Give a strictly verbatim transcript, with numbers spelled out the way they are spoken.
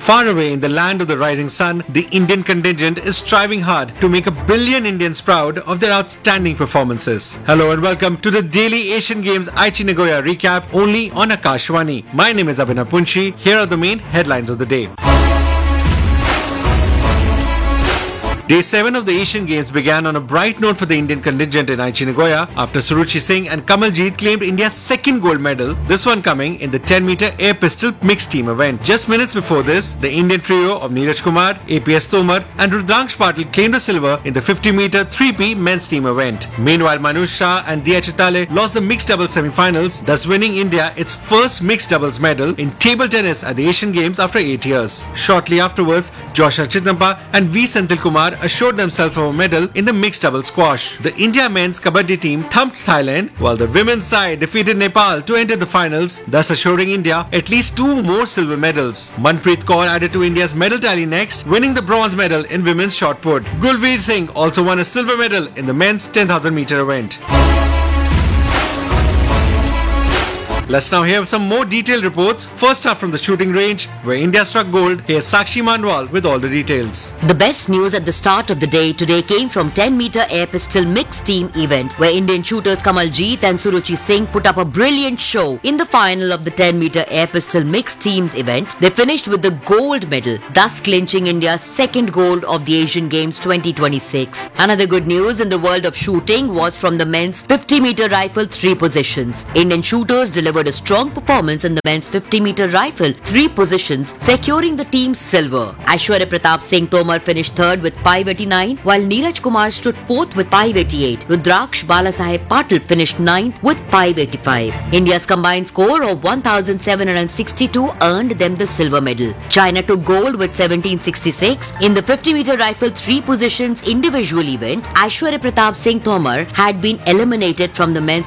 Far away in the land of the rising sun, the Indian contingent is striving hard to make a billion Indians proud of their outstanding performances. Hello and welcome to the daily Asian Games Aichi Nagoya recap only on Akashvani. My name is Abhinav Punchi. Here are the main headlines of the day. Day seven of the Asian Games began on a bright note for the Indian contingent in Aichi Nagoya after Suruchi Singh and Kamaljeet claimed India's second gold medal, this one coming in the ten meter air pistol mixed team event. Just minutes before this, the Indian trio of Neeraj Kumar, A P S Tomar and Rudraksh Patil claimed a silver in the fifty meter three P men's team event. Meanwhile, Manush Shah and Diya Chitale lost the mixed doubles semi-finals, thus winning India its first mixed doubles medal in table tennis at the Asian Games after eight years. Shortly afterwards, Joshna Chitampa and V. Senthil Kumar assured themselves of a medal in the mixed double squash. The India men's kabaddi team thumped Thailand, while the women's side defeated Nepal to enter the finals, thus assuring India at least two more silver medals. Manpreet Kaur added to India's medal tally next, winning the bronze medal in women's shot put. Gulveer Singh also won a silver medal in the men's ten thousand meter event. Let's now hear some more detailed reports. First up from the shooting range, where India struck gold. Here's Sakshi Manwal with all the details. The best news at the start of the day today came from ten meter air pistol mixed team event, where Indian shooters Kamaljeet and Suruchi Singh put up a brilliant show in the final of the ten meter air pistol mixed teams event. They finished with the gold medal, thus clinching India's second gold of the Asian Games twenty twenty-six. Another good news in the world of shooting was from the men's fifty meter rifle three positions. Indian shooters delivered a strong performance in the men's fifty meter rifle three positions, securing the team's silver. Aishwarya Pratap Singh Tomar finished third with five eighty-nine, while Neeraj Kumar stood fourth with five eighty-eight. Rudraksh Balasaheb Patil finished ninth with five eighty-five. India's combined score of one thousand seven hundred sixty-two earned them the silver medal. China took gold with seventeen sixty-six. In the fifty meter rifle three positions individual event, Aishwarya Pratap Singh Tomar had been eliminated from the men's